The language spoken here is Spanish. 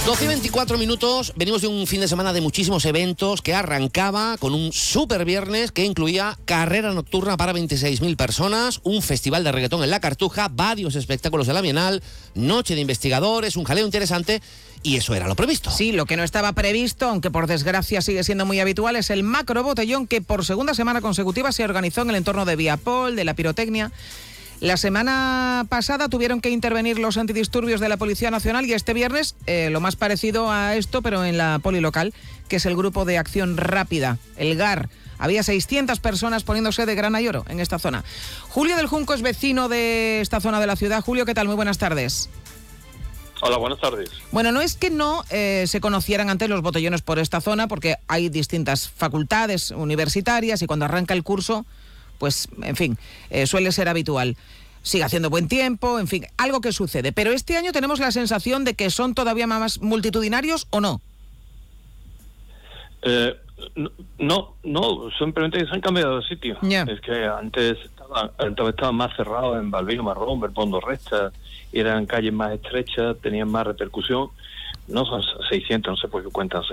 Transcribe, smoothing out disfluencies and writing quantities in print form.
12:24, venimos de un fin de semana de muchísimos eventos que arrancaba con un super viernes que incluía carrera nocturna para 26.000 personas, un festival de reggaetón en La Cartuja, varios espectáculos de la Bienal, noche de investigadores, un jaleo interesante, y eso era lo previsto. Sí, lo que no estaba previsto, aunque por desgracia sigue siendo muy habitual, es el macro botellón que por segunda semana consecutiva se organizó en el entorno de Viapol, de la pirotecnia. La semana pasada tuvieron que intervenir los antidisturbios de la Policía Nacional y este viernes lo más parecido a esto, pero en la poli local, que es el Grupo de Acción Rápida, el GAR. Había 600 personas poniéndose de grana y oro en esta zona. Julio del Junco es vecino de esta zona de la ciudad. Julio, ¿qué tal? Muy buenas tardes. Hola, buenas tardes. Bueno, no es que no se conocieran antes los botellones por esta zona, porque hay distintas facultades universitarias y cuando arranca el curso, pues, en fin, suele ser habitual. Sigue haciendo buen tiempo, en fin, algo que sucede. Pero este año tenemos la sensación de que son todavía más multitudinarios, ¿o no? No, simplemente se han cambiado de sitio. Yeah. Es que antes estaban más cerrados en Balbino Marrón, Belpondo Recta, eran calles más estrechas, tenían más repercusión. No son 600, no sé por qué cuentan